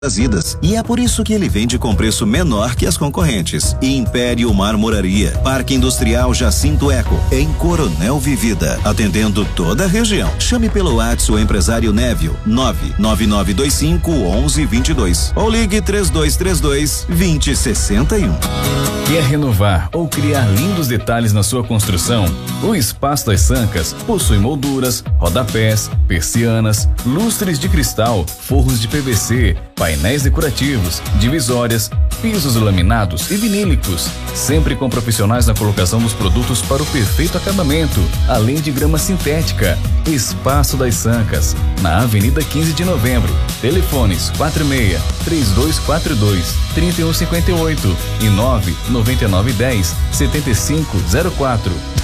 das idas. E é por isso que ele vende com preço menor que as concorrentes. Império Marmoraria, Parque Industrial Jacinto Eco, em Coronel Vivida, atendendo toda a região. Chame pelo WhatsApp o empresário Névio, 999251122 ou ligue 3232-2061. Quer renovar ou criar lindos detalhes na sua construção? O Espaço das Sancas possui molduras, rodapés, persianas, lustres de cristal, forros de PVC, painéis decorativos, divisórias, pisos laminados e vinílicos, sempre com profissionais na colocação dos produtos para o perfeito acabamento, além de grama sintética. Espaço das Sancas, na Avenida 15 de Novembro. Telefones 46-3242-3158 e 99910-7504.